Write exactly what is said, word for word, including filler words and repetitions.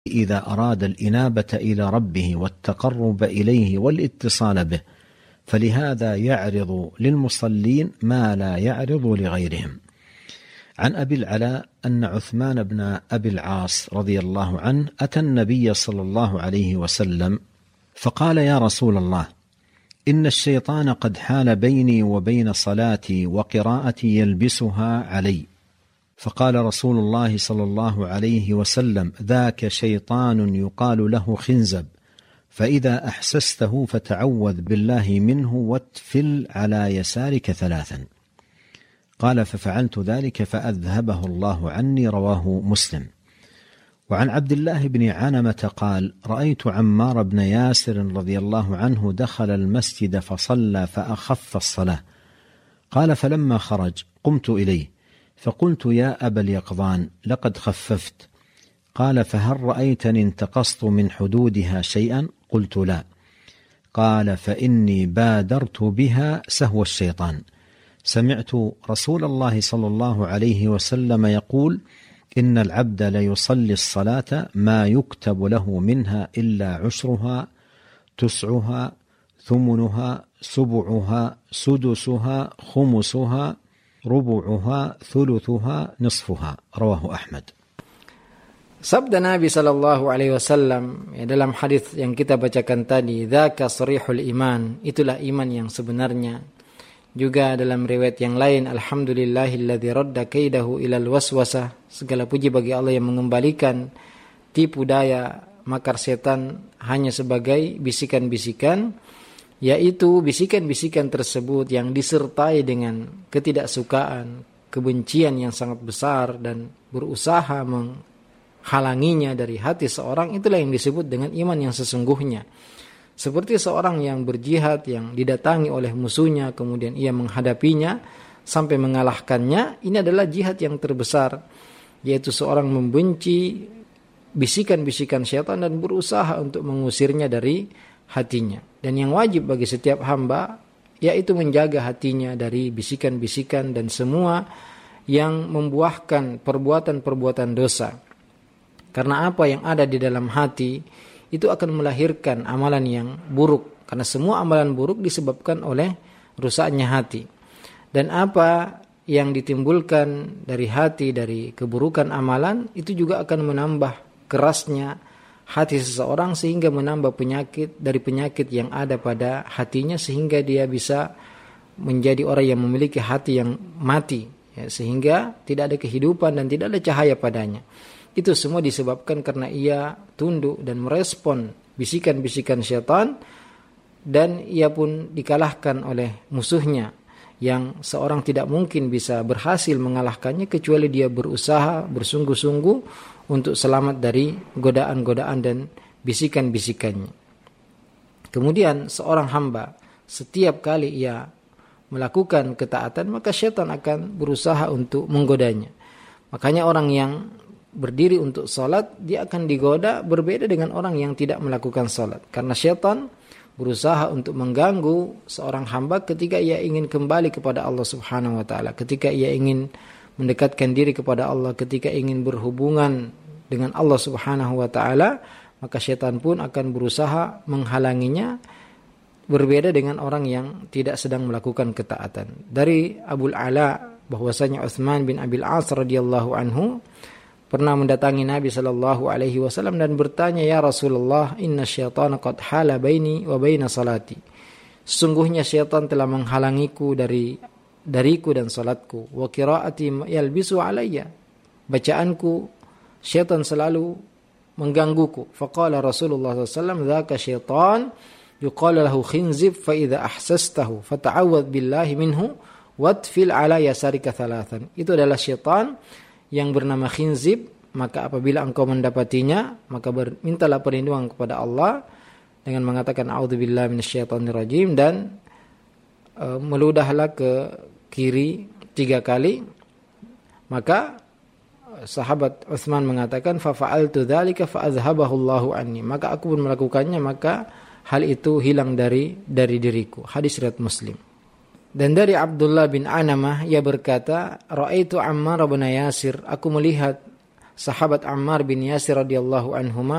إذا أراد الإنابة إلى ربه والتقرب إليه والاتصال به، فلهذا يعرض للمصلين ما لا يعرض لغيرهم. عن أبي العلاء أن عثمان بن أبي العاص رضي الله عنه أتى النبي صلى الله عليه وسلم فقال: يا رسول الله، إن الشيطان قد حال بيني وبين صلاتي وقراءتي يلبسها علي. فقال رسول الله صلى الله عليه وسلم: ذاك شيطان يقال له خنزب، فإذا أحسسته فتعوذ بالله منه واتفل على يسارك ثلاثا. قال: ففعلت ذلك فأذهبه الله عني. رواه مسلم. وعن عبد الله بن عنمة قال: رأيت عمار بن ياسر رضي الله عنه دخل المسجد فصلى فأخف الصلاة. قال: فلما خرج قمت إليه فقلت: يا أبا اليقظان، لقد خففت. قال: فهل رأيتني انتقصت من حدودها شيئا؟ قلت: لا. قال: فإني بادرت بها سهو الشيطان. سمعت رسول الله صلى الله عليه وسلم يقول: إن العبد ليصلي الصلاة ما يكتب له منها إلا عشرها، تسعها، ثمنها، سبعها، سدسها، خمسها، ربعها، ثلثها، نصفها. رواه أحمد. Sabda Nabi Shallallahu Alaihi Wasallam ya, dalam hadis yang kita bacakan tadi, dzaka sharihul iman, itulah iman yang sebenarnya. Juga dalam riwayat yang lain, alhamdulillahilladzi radda kaidahu ilal waswasah, segala puji bagi Allah yang mengembalikan tipu daya makar setan hanya sebagai bisikan-bisikan, yaitu bisikan-bisikan tersebut yang disertai dengan ketidaksukaan, kebencian yang sangat besar dan berusaha menghalanginya dari hati seorang. Itulah yang disebut dengan iman yang sesungguhnya. Seperti seorang yang berjihad, yang didatangi oleh musuhnya, kemudian ia menghadapinya sampai mengalahkannya. Ini adalah jihad yang terbesar, yaitu seorang membenci bisikan-bisikan syaitan dan berusaha untuk mengusirnya dari hatinya. Dan yang wajib bagi setiap hamba, yaitu menjaga hatinya dari bisikan-bisikan dan semua yang membuahkan perbuatan-perbuatan dosa. Karena apa yang ada di dalam hati itu akan melahirkan amalan yang buruk, karena semua amalan buruk disebabkan oleh rusaknya hati. Dan apa yang ditimbulkan dari hati, dari keburukan amalan, itu juga akan menambah kerasnya hati seseorang, sehingga menambah penyakit dari penyakit yang ada pada hatinya, sehingga dia bisa menjadi orang yang memiliki hati yang mati, ya, sehingga tidak ada kehidupan dan tidak ada cahaya padanya. Itu semua disebabkan karena ia tunduk dan merespon bisikan-bisikan syaitan, dan ia pun dikalahkan oleh musuhnya yang seorang tidak mungkin bisa berhasil mengalahkannya kecuali dia berusaha bersungguh-sungguh untuk selamat dari godaan-godaan dan bisikan-bisikannya. Kemudian seorang hamba setiap kali ia melakukan ketaatan, maka syaitan akan berusaha untuk menggodanya. Makanya orang yang berdiri untuk salat, dia akan digoda berbeda dengan orang yang tidak melakukan salat. Karena syaitan berusaha untuk mengganggu seorang hamba ketika ia ingin kembali kepada Allah Subhanahu wa taala, ketika ia ingin mendekatkan diri kepada Allah, ketika ingin berhubungan dengan Allah Subhanahu wa taala, maka syaitan pun akan berusaha menghalanginya, berbeda dengan orang yang tidak sedang melakukan ketaatan. Dari Abul Ala bahwasanya Utsman bin Abil As radhiyallahu anhu pernah mendatangi Nabi sallallahu alaihi wasallam dan bertanya, "Ya Rasulullah, inna syaitana qad hala baini wa baina salati." Sesungguhnya syaitan telah menghalangiku dari dariku dan salatku. Wa qiraati yalbisu alayya. Bacaanku syaitan selalu menggangguku. Faqala Rasulullah sallallahu alaihi wasallam, "Dzaka syaitan yuqalu lahu khinzib fa idza ahsastahu fata'awwadh billahi minhu watfil ala yasarika thalathan." Itu adalah syaitan yang bernama khinzib, maka apabila engkau mendapatinya, maka mintalah perlindungan kepada Allah dengan mengatakan a'udzubillahi minasyaitonirrajim, dan e, meludahlah ke kiri tiga kali. Maka sahabat Utsman mengatakan, fa fa'altu dzalika fa azhabahu Allahu anni, maka aku pun melakukannya, maka hal itu hilang dari dari diriku. Hadis riwayat Muslim. Dan dari Abdullah bin Anamah, ia berkata, "Ra'aitu Ammar bin Yasir, aku melihat sahabat Ammar bin Yasir radhiyallahu anhuma